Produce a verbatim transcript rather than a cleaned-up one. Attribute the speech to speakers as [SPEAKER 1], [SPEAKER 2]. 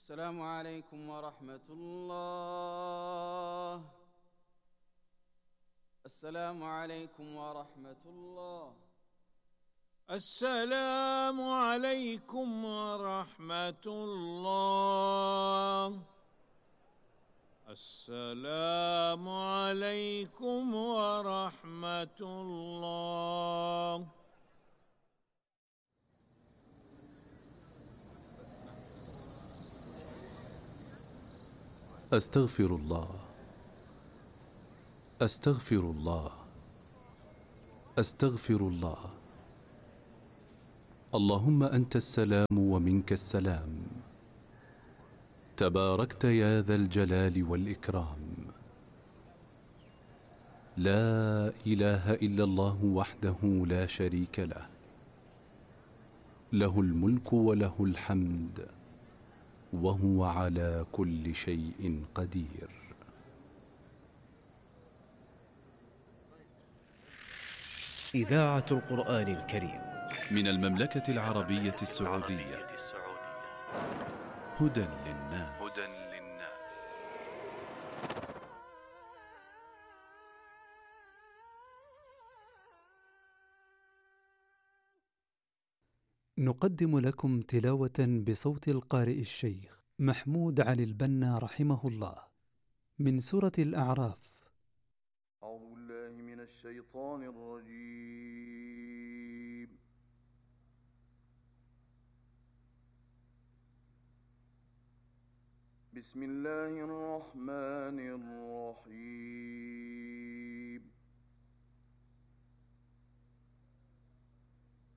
[SPEAKER 1] السلام عليكم ورحمة الله. السلام عليكم ورحمة الله.
[SPEAKER 2] السلام عليكم ورحمة الله. السلام عليكم ورحمة الله.
[SPEAKER 3] أستغفر الله، أستغفر الله، أستغفر الله. اللهم أنت السلام ومنك السلام، تباركت يا ذا الجلال والإكرام. لا إله إلا الله وحده لا شريك له، له الملك وله الحمد وهو على كل شيء قدير.
[SPEAKER 4] إذاعة القرآن الكريم
[SPEAKER 3] من المملكة العربية السعودية. هدى للناس.
[SPEAKER 5] نقدم لكم تلاوة بصوت القارئ الشيخ محمود علي البنا رحمه الله من سورة الأعراف.
[SPEAKER 6] أعوذ بالله من الشيطان الرجيم. بسم الله الرحمن الرحيم.